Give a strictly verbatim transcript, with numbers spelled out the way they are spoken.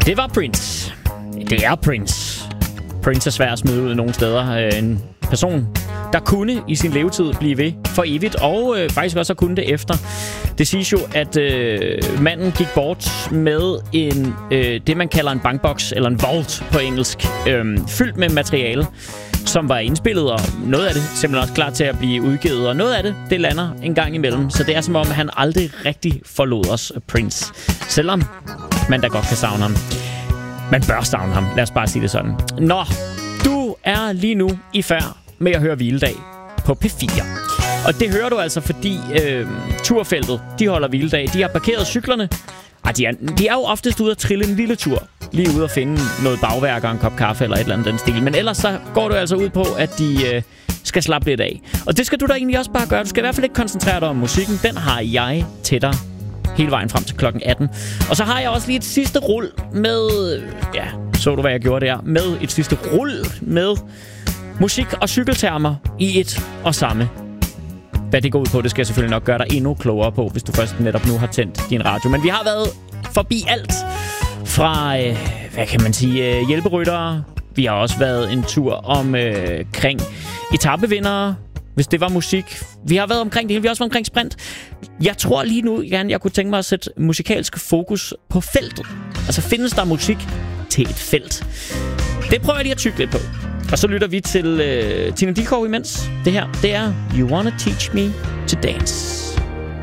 Det var Prince. Det er Prince. Prince er svær at smide ud nogle steder. En person, der kunne i sin levetid blive ved for evigt, og øh, faktisk også kunne det efter. Det siges jo, at øh, manden gik bort med en øh, det, man kalder en bankboks, eller en vault på engelsk, øh, fyldt med materiale, som var indspillet, og noget af det simpelthen også klar til at blive udgivet, og noget af det, det lander en gang imellem. Så det er som om, han aldrig rigtig forlod os, Prince. Selvom man da godt kan savne ham. Man bør savne ham, lad os bare sige det sådan. Nå, du er lige nu i færd med at høre Hviledag på P fire. Og det hører du altså, fordi øh, turfeltet, de holder hviledag. De har parkeret cyklerne. Ej, de, er, de er jo oftest ude at trille en lille tur. Lige ude at finde noget bagværk og en kop kaffe eller et eller andet den stil. Men ellers så går du altså ud på, at de øh, skal slappe lidt af. Og det skal du da egentlig også bare gøre. Du skal i hvert fald ikke koncentrere dig om musikken. Den har jeg til dig hele vejen frem til klokken atten. Og så har jeg også lige et sidste rul med... Ja, så du, hvad jeg gjorde der? Med et sidste rul med musik og cykeltermer i et og samme. Hvad det går ud på, det skal jeg selvfølgelig nok gøre dig endnu klogere på, hvis du først netop nu har tændt din radio. Men vi har været forbi alt fra, øh, hvad kan man sige, øh, hjælperyttere. Vi har også været en tur omkring øh, etapevindere, hvis det var musik. Vi har været omkring det hele. Vi har også været omkring sprint. Jeg tror lige nu, Jan, jeg kunne tænke mig at sætte musikalsk fokus på feltet. Altså, findes der musik til et felt? Det prøver jeg lige at tygge lidt på. Og så lytter vi til uh, Tina Dickow imens. Det her, det er You Wanna Teach Me to Dance.